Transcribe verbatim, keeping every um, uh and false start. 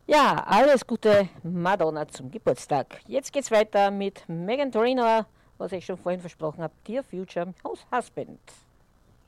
Ja, alles Gute Madonna zum Geburtstag. Jetzt geht's weiter mit Megan Trainor, was ich schon vorhin versprochen habe, Dear Future House Husband.